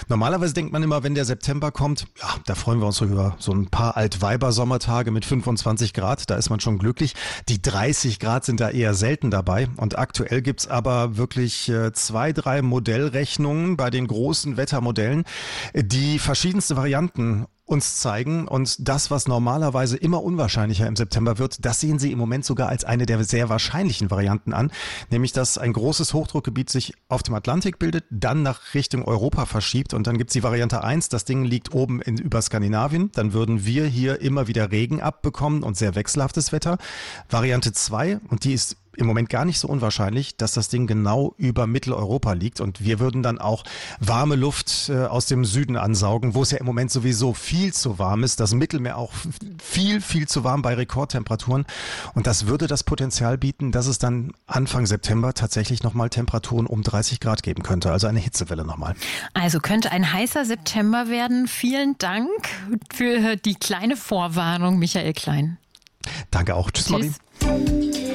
Normalerweise denkt man immer, wenn der September kommt, ja, da freuen wir uns so über so ein paar Altweiber-Sommertage mit 25 Grad, da ist man schon glücklich. Die 30 Grad sind da eher selten dabei und aktuell gibt's aber wirklich 2, 3 Modellrechnungen bei den großen Wettermodellen, die verschiedenste Varianten uns zeigen und das, was normalerweise immer unwahrscheinlicher im September wird, das sehen Sie im Moment sogar als eine der sehr wahrscheinlichen Varianten an, nämlich dass ein großes Hochdruckgebiet sich auf dem Atlantik bildet, dann nach Richtung Europa verschiebt und dann gibt's die Variante 1, das Ding liegt oben über Skandinavien, dann würden wir hier immer wieder Regen abbekommen und sehr wechselhaftes Wetter. Variante 2, und die ist im Moment gar nicht so unwahrscheinlich, dass das Ding genau über Mitteleuropa liegt und wir würden dann auch warme Luft aus dem Süden ansaugen, wo es ja im Moment sowieso viel zu warm ist, das Mittelmeer auch viel zu warm bei Rekordtemperaturen und das würde das Potenzial bieten, dass es dann Anfang September tatsächlich nochmal Temperaturen um 30 Grad geben könnte, also eine Hitzewelle nochmal. Also könnte ein heißer September werden. Vielen Dank für die kleine Vorwarnung, Michael Klein. Danke auch. Tschüss. Marie.